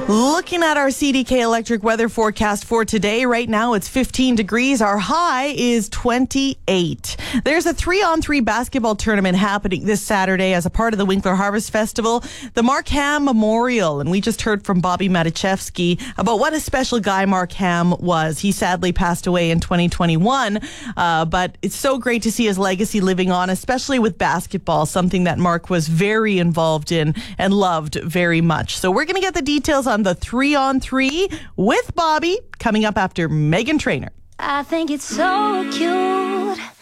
Looking at our CDK Electric weather forecast for today, right now it's 15 degrees. Our high is 28. There's a 3-on-3 basketball tournament happening this Saturday as a part of the Winkler Harvest Festival, the Mark Ham Memorial. And we just heard from Bobby Matichevsky about what a special guy Mark Ham was. He sadly passed away in 2021, but it's so great to see his legacy living on, especially with basketball, something that Mark was very involved in and loved very much. So we're going to get the details on the 3-on-3 with Bobby coming up after Megan Trainor. I think it's so cute.